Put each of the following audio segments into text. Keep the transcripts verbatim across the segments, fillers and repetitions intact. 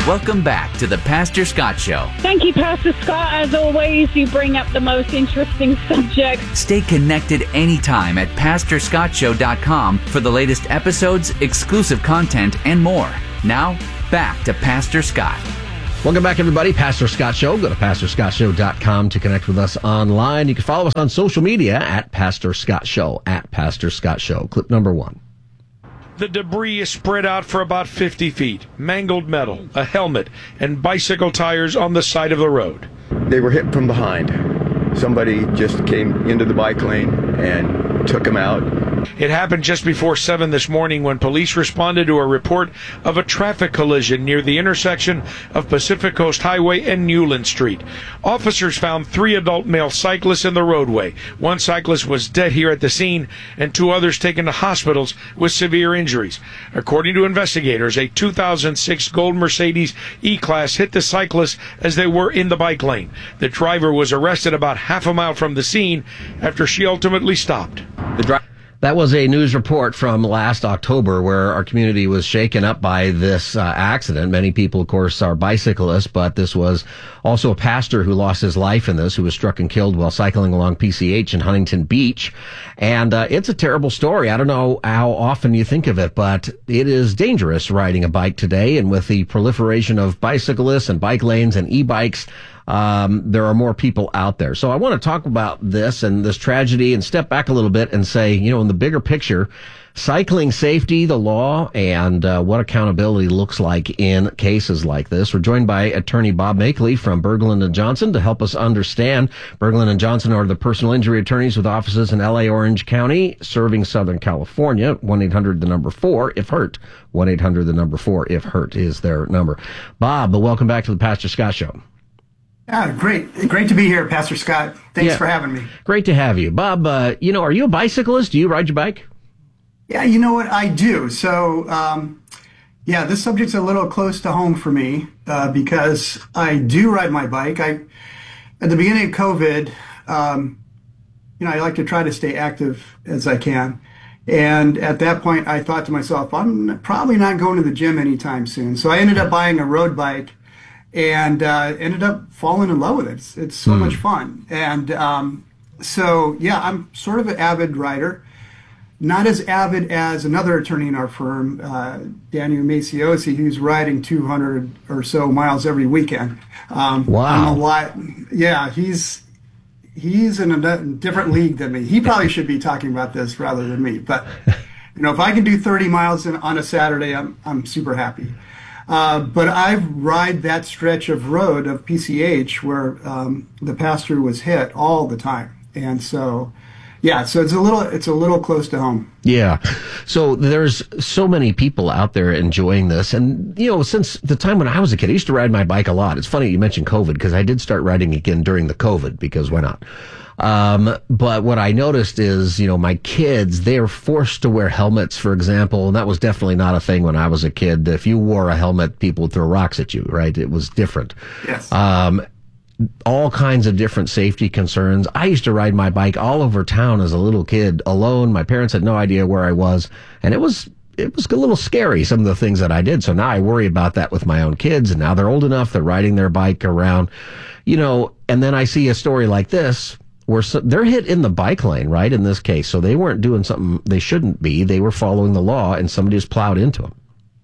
Welcome back to the Pastor Scott Show. Thank you, Pastor Scott. As always, you bring up the most interesting subjects. Stay connected anytime at pastor scott show dot com for the latest episodes, exclusive content, and more. Now, back to Pastor Scott. Welcome back, everybody. Pastor Scott Show. Go to pastor scott show dot com to connect with us online. You can follow us on social media at Pastor Scott Show, at Pastor Scott Show. Clip number one. The debris is spread out for about fifty feet. Mangled metal, a helmet, and bicycle tires on the side of the road. They were hit from behind. Somebody just came into the bike lane and took them out. It happened just before seven this morning when police responded to a report of a traffic collision near the intersection of Pacific Coast Highway and Newland Street. Officers found three adult male cyclists in the roadway. One cyclist was dead here at the scene, and two others taken to hospitals with severe injuries. According to investigators, a two thousand six gold Mercedes E-Class hit the cyclists as they were in the bike lane. The driver was arrested about half a mile from the scene after she ultimately stopped. The driver. That was a news report from last October where our community was shaken up by this uh, accident. Many people, of course, are bicyclists, but this was also a pastor who lost his life in this, who was struck and killed while cycling along P C H in Huntington Beach. And uh, it's a terrible story. I don't know how often you think of it, but it is dangerous riding a bike today. And with the proliferation of bicyclists and bike lanes and e-bikes, Um, there are more people out there. So I want to talk about this and this tragedy and step back a little bit and say, you know, in the bigger picture, cycling safety, the law, and uh, what accountability looks like in cases like this. We're joined by attorney Bob Makeley from Berglund and Johnson to help us understand. Berglund and Johnson are the personal injury attorneys with offices in L A, Orange County, serving Southern California. one eight hundred the number four if hurt. one eight hundred the number four if hurt is their number. Bob, welcome back to the Pastor Scott Show. Yeah, great. Great to be here, Pastor Scott. Thanks yeah. for having me. Great to have you. Bob, uh, you know, are you a bicyclist? Do you ride your bike? Yeah, you know what? I do. So, um, yeah, this subject's a little close to home for me uh, because I do ride my bike. I, at the beginning of COVID, um, you know, I like to try to stay active as I can. And at that point, I thought to myself, I'm probably not going to the gym anytime soon. So I ended up buying a road bike. And uh, ended up falling in love with it. It's, it's so mm. much fun. And um, so, yeah, I'm sort of an avid rider. Not as avid as another attorney in our firm, uh, Daniel Maciosi, who's riding two hundred or so miles every weekend. Um, wow. I'm a lot. Yeah, he's he's in a different league than me. He probably should be talking about this rather than me. But, you know, if I can do thirty miles in, on a Saturday, I'm I'm super happy. Uh, but I've ride that stretch of road of P C H where um, the pastor was hit all the time, and so, yeah, so it's a little it's a little close to home. Yeah, so there's so many people out there enjoying this, and you know, since the time when I was a kid, I used to ride my bike a lot. It's funny you mentioned COVID because I did start riding again during the COVID because why not? Um, but what I noticed is, you know, my kids, they are forced to wear helmets, for example, and that was definitely not a thing when I was a kid. If you wore a helmet, people would throw rocks at you, right? It was different. Yes. Um, all kinds of different safety concerns. I used to ride my bike all over town as a little kid alone. My parents had no idea where I was, and it was it was a little scary, some of the things that I did. So now I worry about that with my own kids, and now they're old enough, they're riding their bike around, you know, and then I see a story like this, where so, they're hit in the bike lane, right, in this case. So they weren't doing something they shouldn't be. They were following the law, and somebody just plowed into them.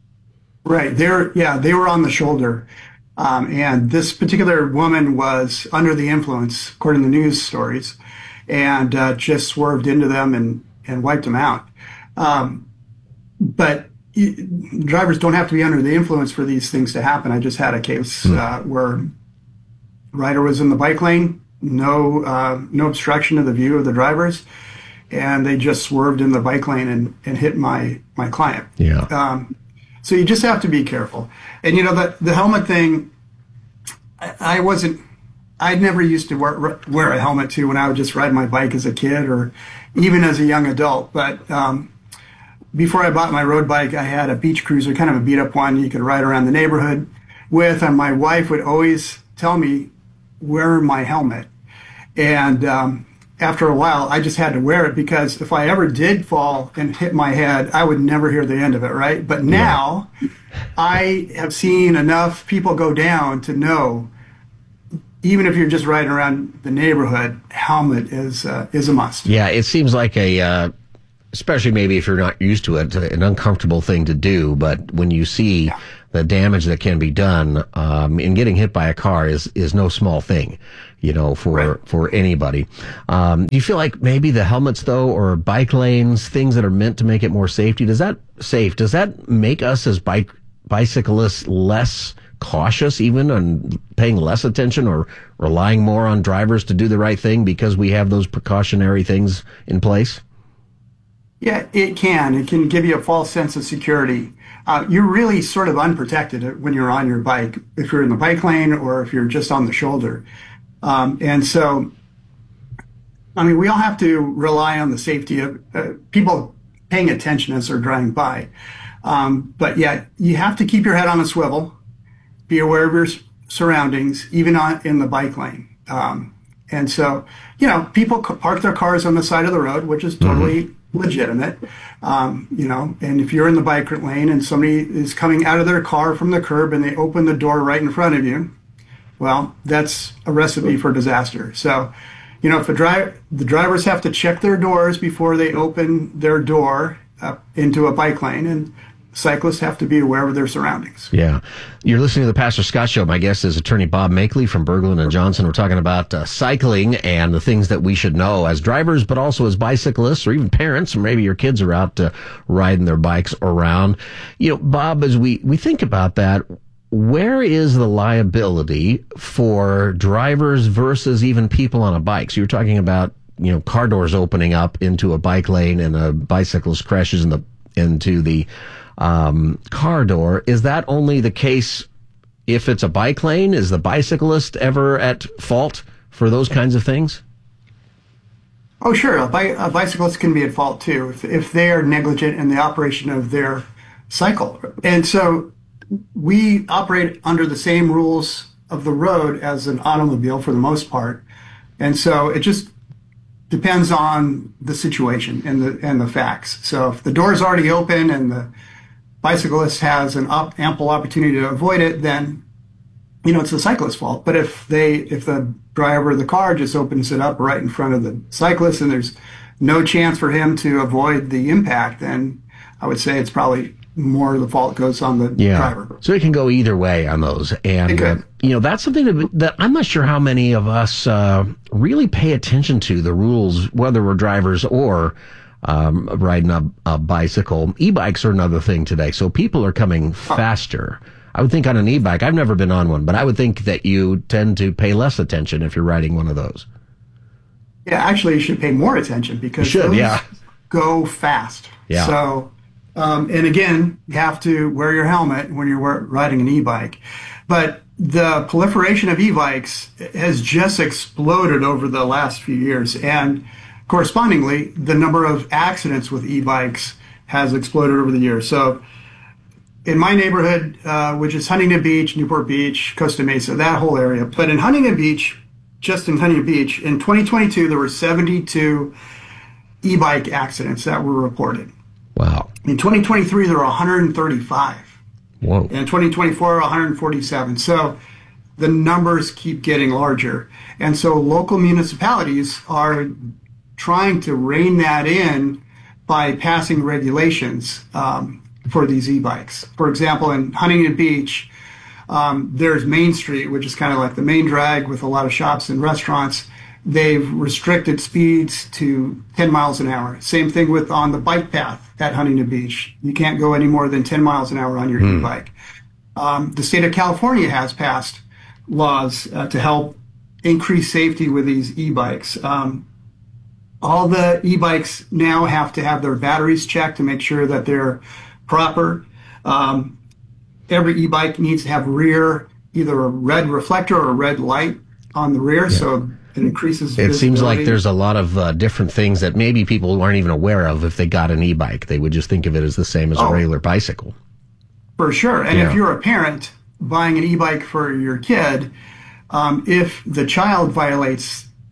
Right. They're, yeah, they were on the shoulder. Um, and this particular woman was under the influence, according to news stories, and uh, just swerved into them and, and wiped them out. Um, but you, drivers don't have to be under the influence for these things to happen. I just had a case mm. uh, where rider was in the bike lane, no uh, no obstruction of the view of the drivers, and they just swerved in the bike lane and, and hit my, my client. Yeah. Um, so you just have to be careful. And, you know, the, the helmet thing, I, I wasn't, I'd never used to wear, wear a helmet, too, when I would just ride my bike as a kid or even as a young adult. But um, before I bought my road bike, I had a beach cruiser, kind of a beat-up one you could ride around the neighborhood with, and my wife would always tell me, wear my helmet. And um, after a while, I just had to wear it because if I ever did fall and hit my head, I would never hear the end of it, right? But now yeah. I have seen enough people go down to know, even if you're just riding around the neighborhood, helmet is uh, is a must. Yeah, it seems like a, uh, especially maybe if you're not used to it, an uncomfortable thing to do. But when you see yeah. the damage that can be done, um, in getting hit by a car is is no small thing. You know, for, right. for anybody. Um, do you feel like maybe the helmets though, or bike lanes, things that are meant to make it more safety, does that safe, does that make us as bike, bicyclists less cautious even and paying less attention or relying more on drivers to do the right thing because we have those precautionary things in place? Yeah, it can. It can give you a false sense of security. Uh, you're really sort of unprotected when you're on your bike, if you're in the bike lane or if you're just on the shoulder. Um, and so, I mean, we all have to rely on the safety of uh, people paying attention as they're driving by. Um, but yeah, you have to keep your head on a swivel, be aware of your surroundings, even on, in the bike lane. Um, and so, you know, people park their cars on the side of the road, which is totally mm-hmm. legitimate. Um, you know, and if you're in the bike lane and somebody is coming out of their car from the curb and they open the door right in front of you, well, that's a recipe for disaster. So, you know, if the, dri- the drivers have to check their doors before they open their door uh, into a bike lane, and cyclists have to be aware of their surroundings. Yeah. You're listening to the Pastor Scott Show. My guest is attorney Bob Makeley from Berglund and Johnson. We're talking about uh, cycling and the things that we should know as drivers, but also as bicyclists or even parents, or maybe your kids are out uh, riding their bikes around. You know, Bob, as we, we think about that, where is the liability for drivers versus even people on a bike? So you're talking about, you know, car doors opening up into a bike lane and a bicyclist crashes in the, into the, um, car door. Is that only the case if it's a bike lane? Is the bicyclist ever at fault for those kinds of things? Oh, sure. A, bi- a bicyclist can be at fault too if, if they are negligent in the operation of their cycle. And so, we operate under the same rules of the road as an automobile for the most part. And so it just depends on the situation and the and the facts. So if the door is already open and the bicyclist has an up, ample opportunity to avoid it, then, you know, it's the cyclist's fault. But if they if the driver of the car just opens it up right in front of the cyclist and there's no chance for him to avoid the impact, then I would say it's probably more of the fault goes on the yeah. driver. So it can go either way on those. And, uh, you know, that's something that, that I'm not sure how many of us uh, really pay attention to, the rules, whether we're drivers or um, riding a, a bicycle. E-bikes are another thing today. So people are coming faster. I would think on an e-bike, I've never been on one, but I would think that you tend to pay less attention if you're riding one of those. Yeah, actually, you should pay more attention because you should, those yeah. go fast. Yeah. So, Um, and again, you have to wear your helmet when you're riding an e-bike. But the proliferation of e-bikes has just exploded over the last few years. And correspondingly, the number of accidents with e-bikes has exploded over the years. So in my neighborhood, uh, which is Huntington Beach, Newport Beach, Costa Mesa, that whole area. But in Huntington Beach, just in Huntington Beach, in twenty twenty-two, there were seventy-two e-bike accidents that were reported. Wow. In twenty twenty-three, there were one hundred thirty-five. Whoa. In twenty twenty-four, one hundred forty-seven. So the numbers keep getting larger. And so local municipalities are trying to rein that in by passing regulations um, for these e-bikes. For example, in Huntington Beach, um, there's Main Street, which is kind of like the main drag with a lot of shops and restaurants. They've restricted speeds to ten miles an hour. Same thing with on the bike path at Huntington Beach. You can't go any more than ten miles an hour on your hmm. e-bike. Um, the state of California has passed laws uh, to help increase safety with these e-bikes. Um, all the e-bikes now have to have their batteries checked to make sure that they're proper. Um, every e-bike needs to have rear, either a red reflector or a red light on the rear. Yeah. So it increases It seems like there's a lot of uh, different things that maybe people aren't even aware of if they got an e-bike. They would just think of it as the same as oh, a regular bicycle. For sure. And yeah. if you're a parent buying an e-bike for your kid, um, if the child violates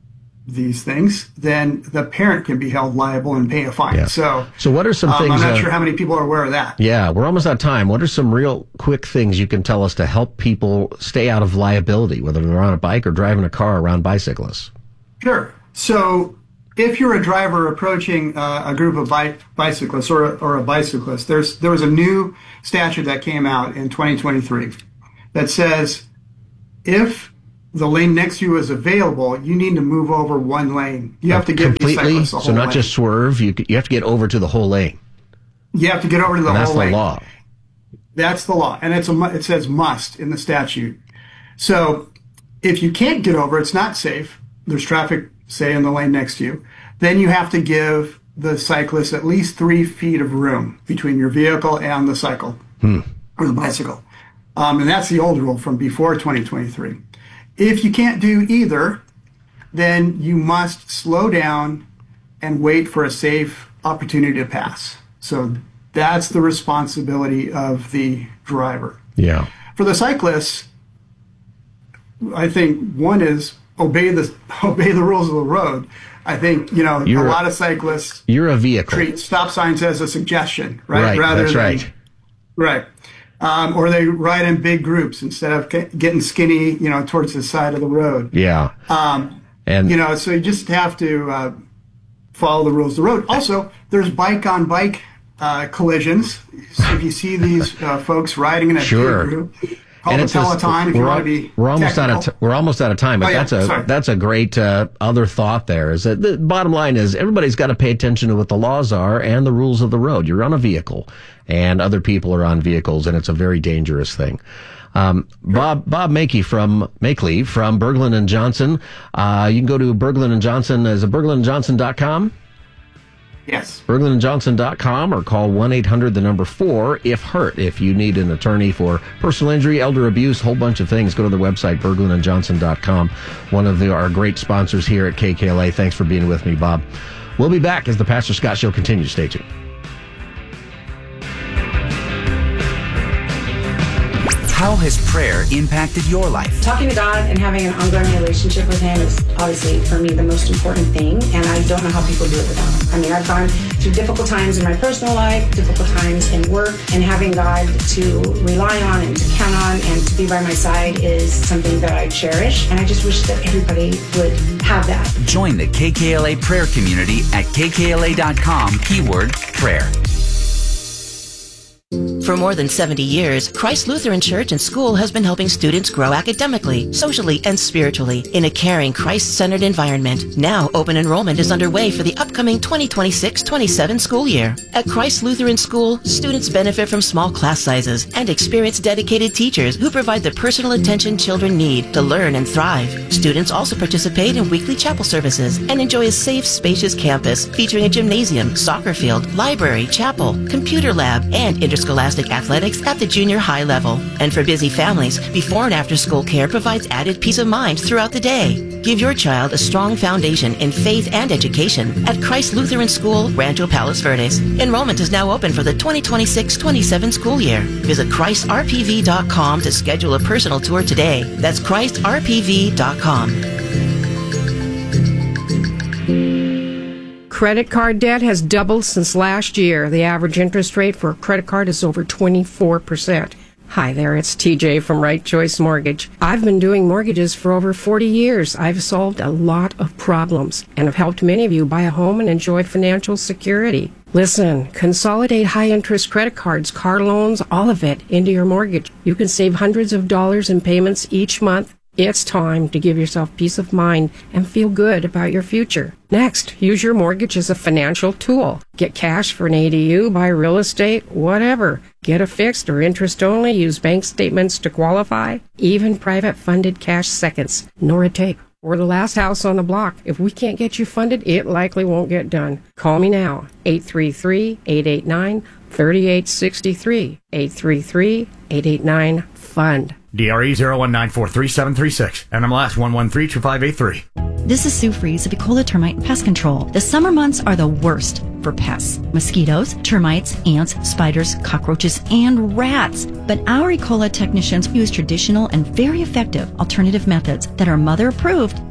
these things, then the parent can be held liable and pay a fine. Yeah. So, so what are some um, things? I'm not uh, sure how many people are aware of that. Yeah, we're almost out of time. What are some real quick things you can tell us to help people stay out of liability, whether they're on a bike or driving a car around bicyclists? Sure. So if you're a driver approaching uh, a group of bi- bicyclists or a, or a bicyclist, there's there was a new statute that came out in twenty twenty-three that says if the lane next to you is available, you need to move over one lane. You have to give the cyclist the whole so not lane. just swerve. You you have to get over to the whole lane. You have to get over to the And whole that's the lane. law. That's the law, and it's a mu- it says must in the statute. So if you can't get over, it's not safe. There's traffic, say, in the lane next to you. Then you have to give the cyclist at least three feet of room between your vehicle and the cycle Hmm. or the bicycle. Um, and that's the old rule from before twenty twenty-three. If you can't do either, then you must slow down and wait for a safe opportunity to pass. So that's the responsibility of the driver. Yeah. For the cyclists, I think one is obey the obey the rules of the road. I think, you know, You're a a- lot of cyclists You're a vehicle. treat stop signs as a suggestion, right? Right, Rather that's than, right. Right. Um, or they ride in big groups instead of ge- getting skinny, you know, towards the side of the road. Yeah. Um, And you know, so you just have to uh, follow the rules of the road. Also, there's bike on bike uh, collisions. So if you see these uh, folks riding in a Sure. big group, call and the it's just- Peloton if you we're want al- to be we're almost out of technical. t- we're almost out of time, but Oh, yeah, that's a sorry. that's a great uh, other thought. There is that the bottom line is everybody's got to pay attention to what the laws are and the rules of the road. You're on a vehicle, and other people are on vehicles, and it's a very dangerous thing. Um, Bob Bob Makey from Makeley from Berglund and Johnson. Uh, you can go to Berglund and Johnson as a berglund and johnson dot com. Yes. berglund and johnson dot com or call one eight hundred the number four if hurt. If you need an attorney for personal injury, elder abuse, whole bunch of things, go to the website berglund and johnson dot com. One of the, our great sponsors here at K K L A. Thanks for being with me, Bob. We'll be back as the Pastor Scott Show continues. Stay tuned. How has prayer impacted your life? Talking to God and having an ongoing relationship with Him is obviously, for me, the most important thing, and I don't know how people do it without Him. I mean, I've gone through difficult times in my personal life, difficult times in work, and having God to rely on and to count on and to be by my side is something that I cherish, and I just wish that everybody would have that. Join the K K L A prayer community at K K L A dot com, keyword prayer. For more than seventy years, Christ Lutheran Church and School has been helping students grow academically, socially, and spiritually in a caring, Christ-centered environment. Now, open enrollment is underway for the upcoming twenty twenty-six twenty-seven school year. At Christ Lutheran School, students benefit from small class sizes and experience dedicated teachers who provide the personal attention children need to learn and thrive. Students also participate in weekly chapel services and enjoy a safe, spacious campus featuring a gymnasium, soccer field, library, chapel, computer lab, and interscholastic athletics at the junior high level. And for busy families, before and after school care provides added peace of mind throughout the day. Give your child a strong foundation in faith and education at Christ Lutheran School, Rancho Palos Verdes. Enrollment is now open for the twenty twenty-six twenty-seven school year. Visit christ r p v dot com to schedule a personal tour today. That's christ r p v dot com. Credit card debt has doubled since last year. The average interest rate for a credit card is over twenty-four percent. Hi there, it's T J from Right Choice Mortgage. I've been doing mortgages for over forty years. I've solved a lot of problems and have helped many of you buy a home and enjoy financial security. Listen, consolidate high-interest credit cards, car loans, all of it into your mortgage. You can save hundreds of dollars in payments each month. It's time to give yourself peace of mind and feel good about your future. Next, use your mortgage as a financial tool. Get cash for an A D U, buy real estate, whatever. Get a fixed or interest only, use bank statements to qualify, even private funded cash seconds. No red tape. We're the last house on the block. If we can't get you funded, it likely won't get done. Call me now, eight three three, eight eight nine, three eight six three, eight three three, eight eight nine, fund. D R E zero one nine four three seven three six. N M L S one one three two five eight three. This is Sue Fries of Ecola Termite and Pest Control. The summer months are the worst for pests. Mosquitoes, termites, ants, spiders, cockroaches, and rats. But our Ecola technicians use traditional and very effective alternative methods that are mother approved and pet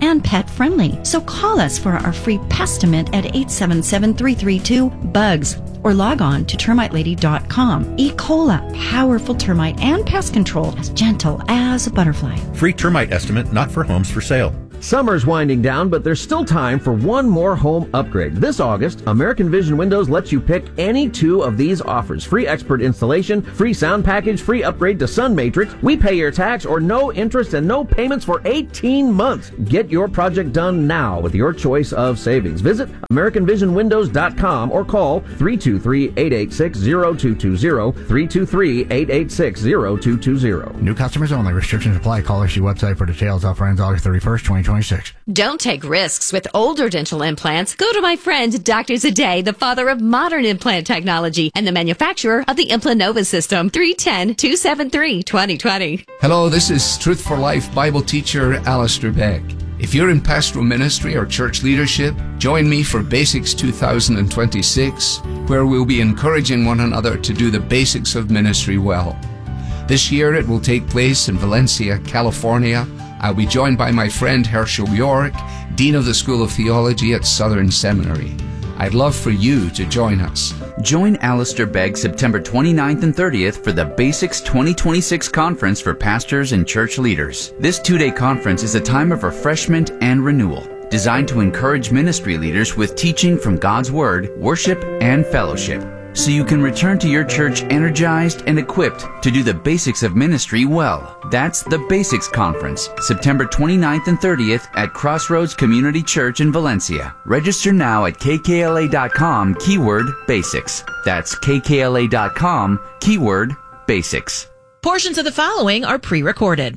friendly. So call us for our free Pestimint at eight seven seven, three three two, BUGS or log on to termite lady dot com. E. Cola, powerful termite and pest control, as gentle as a butterfly. Free termite estimate not for homes for sale. Summer's winding down, but there's still time for one more home upgrade. This August, American Vision Windows lets you pick any two of these offers. Free expert installation, free sound package, free upgrade to Sun Matrix. We pay your tax or no interest and no payments for eighteen months. Get your project done now with your choice of savings. Visit American Vision Windows dot com or call three two three, eight eight six, zero two two zero, three two three, eight eight six, zero two two zero. New customers only. Restrictions apply. Call us your website for details. Offer ends August thirty-first, twenty twenty-six. Don't take risks with older dental implants. Go to my friend Doctor Zadeh, the father of modern implant technology and the manufacturer of the Implanova system. three one zero, two seven three, two zero two zero. Hello, this is Truth for Life Bible teacher Alistair Beck. If you're in pastoral ministry or church leadership, join me for Basics two thousand twenty-six, where we'll be encouraging one another to do the basics of ministry well. This year it will take place in Valencia, California. I'll be joined by my friend Herschel York, Dean of the School of Theology at Southern Seminary. I'd love for you to join us. Join Alistair Begg September twenty-ninth and thirtieth for the Basics twenty twenty-six Conference for Pastors and Church Leaders. This two-day conference is a time of refreshment and renewal, designed to encourage ministry leaders with teaching from God's Word, worship, and fellowship, so you can return to your church energized and equipped to do the basics of ministry well. That's the Basics Conference, September twenty-ninth and thirtieth at Crossroads Community Church in Valencia. Register now at K K L A dot com, keyword basics. That's K K L A dot com, keyword basics. Portions of the following are pre-recorded.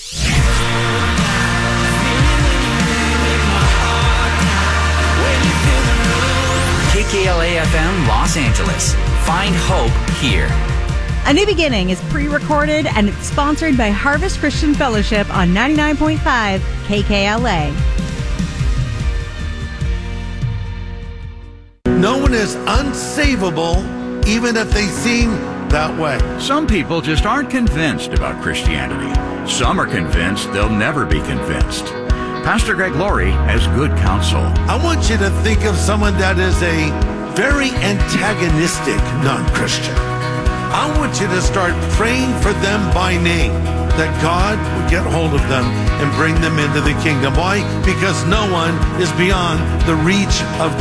K K L A F M Los Angeles. Find hope here. A New Beginning is pre-recorded and it's sponsored by Harvest Christian Fellowship on ninety-nine point five K K L A. No one is unsavable even if they seem that way. Some people just aren't convinced about Christianity. Some are convinced they'll never be convinced. Pastor Greg Laurie has good counsel. I want you to think of someone that is a very antagonistic non-Christian. I want you to start praying for them by name, that God would get hold of them and bring them into the kingdom. Why? Because no one is beyond the reach of